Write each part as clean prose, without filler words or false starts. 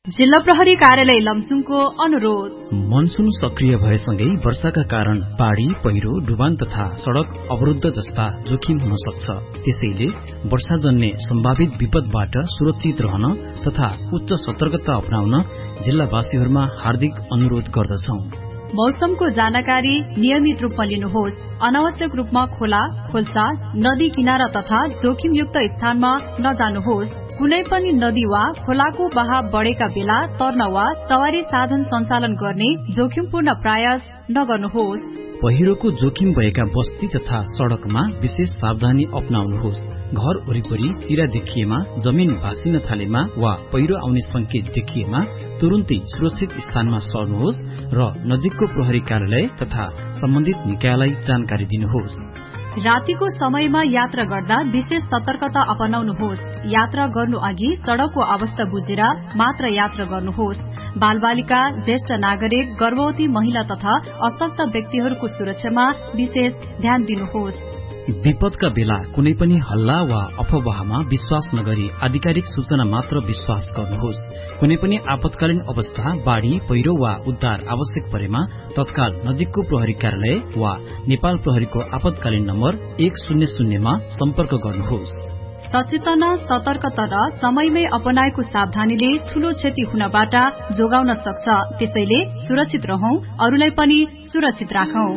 जिल्ला प्रहरी कार्यालय लमजुङको अनुरोध। मनसुन सक्रिय भएसँगै वर्षाका कारण बाढ़ी, पहिरो, डुबान तथा सड़क अवरुद्ध जस्ता जोखिम हुन सक्छ। त्यसैले वर्षाजन्य सम्भावित विपदबाट सुरक्षित रहन तथा उच्च सतर्कता अपनाउन जिल्लावासीहरूमा हार्दिक अनुरोध गर्दछौं। मौसमको जानकारी नियमित रूपमा लिनुहोस्। अनावश्यक रूपमा खोला, खोल्सा, नदी किनारा तथा जोखिमयुक्त स्थानमा नजानुहोस्। कुनै पनि नदी वा खोलाको बहाव बढ़ेका बेला तर्न वा सवारी साधन सञ्चालन गर्ने जोखिमपूर्ण प्रयास नगर्नुहोस्। पहिरोको जोखिम भएका बस्ती तथा सड़कमा विशेष सावधानी अपनाउनुहोस्। घर वरिपरि चिरा देखिएमा, जमिन भासिन थालेमा वा पहिरो आउने संकेत देखिएमा तुरुन्तै सुरक्षित स्थानमा सर्नुहोस् र नजिकको प्रहरी कार्यालय तथा सम्बन्धित निकायलाई जानकारी दिनुहोस्। रातिको समयमा यात्रा गर्दा विशेष सतर्कता अपनाउनुहोस्। यात्रा गर्नु अघि सड़कको अवस्था बुझेर मात्र यात्रा गर्नुहोस्। बालबालिका, ज्येष्ठ नागरिक, गर्भवती महिला तथा अशक्त व्यक्तिहरूको सुरक्षामा विशेष ध्यान दिनुहोस्। विपदका बेला कुनै पनि हल्ला वा अफवाहमा विश्वास नगरी आधिकारिक सूचना मात्र विश्वास गर्नुहोस्। कुनै पनि आपतकालीन अवस्था, बाढ़ी, पहिरो वा उद्धार आवश्यक परेमा तत्काल नजिकको प्रहरी कार्यालय वा नेपाल प्रहरीको आपतकालीन नम्बर 100 मा सम्पर्क गर्नुहोस्। सचेतना, सतर्कता र समयमै अपनाएको सावधानीले ठूलो क्षति हुनबाट जोगाउन सक्छ। त्यसैले सुरक्षित रहौं, अरूलाई पनि सुरक्षित राखौं।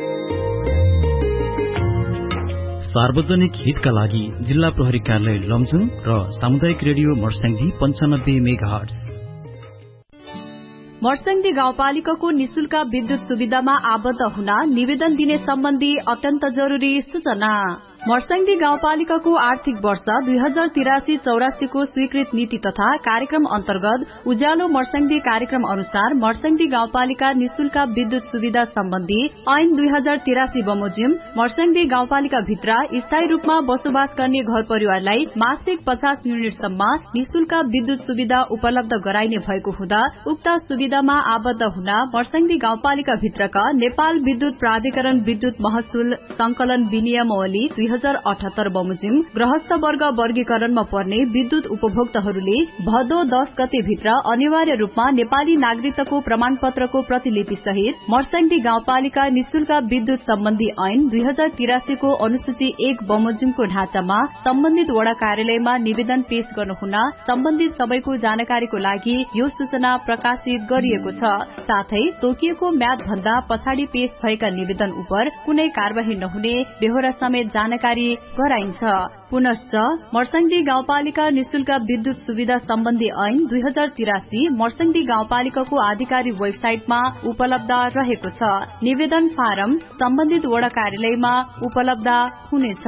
सार्वजनिक हितका लागि जिल्ला प्रहरी कार्यालय लमजुङ र सामुदायिक रेडियो मर्स्याङ्दी 95 मेगाहर्ट्ज। मर्स्याङ्दी गाउँपालिकाको निशुल्क विद्युत सुविधामा आबद्ध हुन निवेदन दिने सम्बन्धी अत्यन्त जरूरी सूचना। मर्स्याङ्दी गाउँपालिकाको आर्थिक वर्ष 2083-84 को स्वीकृत नीति तथा कार्यक्रम अन्तर्गत उज्यालो मर्स्याङ्दी कार्यक्रम अनुसार मर्स्याङ्दी गाउँपालिका निशुल्क विद्युत सुविधा सम्बन्धी ऐन 2083 बमोजिम मर्स्याङ्दी गाउँपालिका भित्र स्थायी रूपमा बसोबास गर्ने घर परिवारलाई मासिक 50 युनिटसम्म निशुल्क विद्युत सुविधा उपलब्ध गराइने भएको हुँदा उक्त सुविधामा आबद्ध हुन मर्स्याङ्दी गाउँपालिका भित्रका नेपाल विद्युत प्राधिकरण विद्युत महसुल संकलन विनियमावली 2078 बमोजिम गृहस्थ वर्ग वर्गीकरणमा पर्ने विद्युत उपभोक्ताहरूले भदौ 10 गते भित्र अनिवार्य रूपमा नेपाली नागरिकताको प्रमाणपत्रको प्रतिलिपि सहित मर्स्याङ्दी गाउँपालिका निशुल्क विद्युत सम्बन्धी ऐन 2083 को अनुसूची 1 बमोजिमको ढाँचामा सम्बन्धित वडा कार्यालयमा निवेदन पेश गर्नुहुन सम्बन्धित सबैको जानकारीको लागि यो सूचना प्रकाशित गरिएको छ। साथै तोकिएको म्याद भन्दा पछाडि पेश भएका निवेदन उप कुनै कार्यवाही नहुने बेहोरा समेत जानकारी गराइन्छ। पुनश्च मर्स्याङ्दी गाउँपालिका निशुल्क विद्युत सुविधा सम्बन्धी ऐन 2083 मर्स्याङ्दी गाउँपालिकाको आधिकारिक वेबसाइटमा उपलब्ध रहेको छ। निवेदन फारम सम्बन्धित वडा कार्यालयमा उपलब्ध हुनेछ।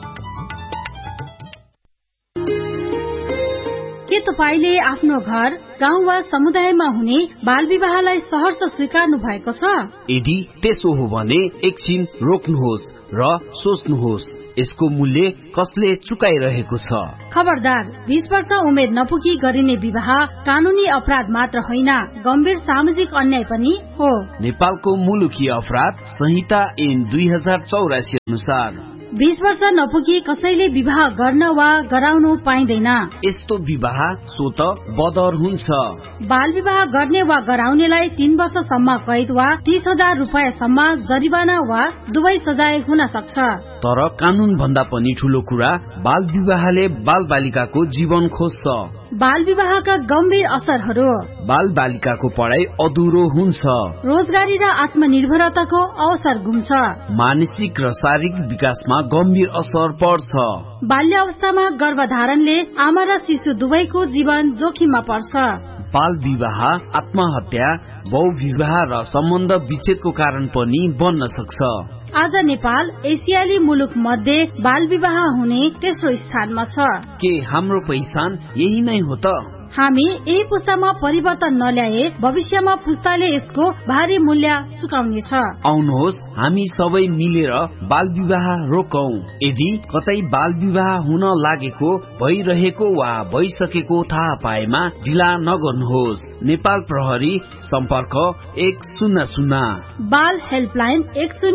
के तपाईले आफ्नो घर, गाउँ वा समुदायमा हुने बाल विवाहलाई सहर्ष स्वीकार्नु भएको छ? यदि त्यसो हो भने एकछिन रोक्नुहोस् र सोच्नुहोस्, यसको मूल्य कसले चुकाइरहेको छ? खबरदार, 20 वर्ष उमेर नपुगी गरिने विवाह कानूनी अपराध मात्र होइन, गम्भीर सामाजिक अन्याय पनि हो। नेपालको मुलुकीय अपराध संहिता ऐन 2084 अनुसार 20 वर्ष नपुगी कसैले विवाह गर्न वा गराउनु पाइँदैन। यस्तो विवाह स्वत बदर हुन्छ। बाल विवाह गर्ने वा गराउनेलाई 3 वर्षसम्म कैद वा 30,000 रुपियाँसम्म जरिवाना वा दुवै सजाय हुन सक्छ। तर कानून भन्दा पनि ठूलो कुरा बाल विवाहले बाल बालिकाको जीवन खोज्छ। बाल विवाहका गम्भीर असरहरू: बाल बालिकाको पढाइ अधुरो हुन्छ, रोजगारी र आत्मनिर्भरताको अवसर गुम्छ, मानसिक र शारीरिक विकासमा गम्भीर असर पर्छ। बाल्य अवस्थामा गर्भधारणले आमा र शिशु दुवैको जीवन जोखिममा पर्छ। बाल विवाह आत्महत्या, बहुविवाह र सम्बन्ध विच्छेदको कारण पनि बन्न सक्छ। आज नेपाल एसियाली मुलुक मध्ये बाल विवाह हुने तेस्रो स्थानमा छ। के हाम्रो पहिचान यही नै हो त? हामी यही पुस्तामा परिवर्तन नल्याए भविष्यमा पुस्ताले यसको भारी मूल्य चुकाउनेछ। आउनुहोस् हामी सबै मिलेर बाल विवाह रोकौं। यदि कतै बाल विवाह हुन लागेको, भइरहेको वा भइसकेको थाहा पाएमा ढिला नगर्नुहोस्। नेपाल प्रहरी सम्पर्क 100। बाल हेल्पलाइन 109।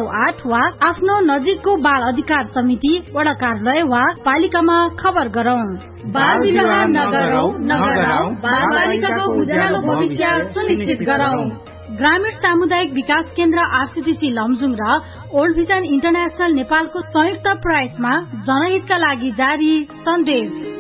998 वा आफ्नो नजिकको बाल अधिकार समिति वडा कार्यालय वा पालिकामा खबर गरौं। बाल विवाह नगरौं, बाल बालिकाको उज्यालो भविष्य सुनिश्चित गरौं। ग्रामीण सामुदायिक विकास केन्द्र आरसीटीसी लमजुङ र ओल्ड भिजन इन्टरनेशनल नेपालको संयुक्त प्रयासमा जनहितका लागि जारी सन्देश।